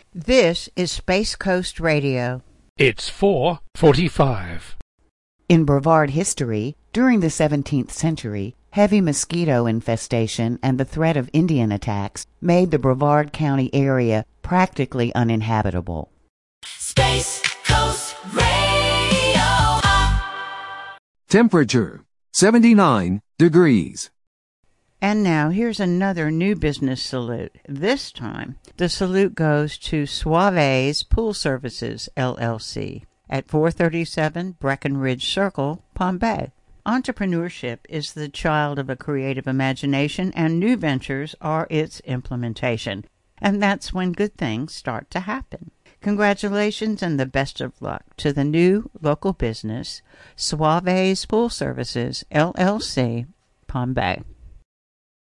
This is Space Coast Radio. It's 4:45. In Brevard history, during the 17th century, heavy mosquito infestation and the threat of Indian attacks made the Brevard County area practically uninhabitable. Space Coast Radio. Temperature 79 degrees. And now here's another new business salute. This time, the salute goes to Suave's Pool Services, LLC, at 437 Breckenridge Circle, Palm Bay. Entrepreneurship is the child of a creative imagination, and new ventures are its implementation. And that's when good things start to happen. Congratulations and the best of luck to the new local business, Suave's Pool Services, LLC, Palm Bay.